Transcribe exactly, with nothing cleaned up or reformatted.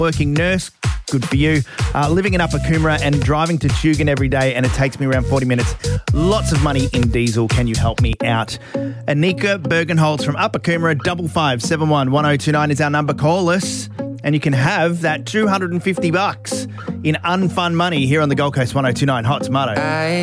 working nurse. Good for you. Uh, living in Upper Coomera and driving to Tugun every day, and it takes me around forty minutes. Lots of money in diesel. Can you help me out? Anika Bergenholtz from Upper Coomera, double five seven one one zero two nine is our number. Call us, and you can have that two hundred fifty bucks in unfun money here on the Gold Coast one oh two nine Hot Tomato. I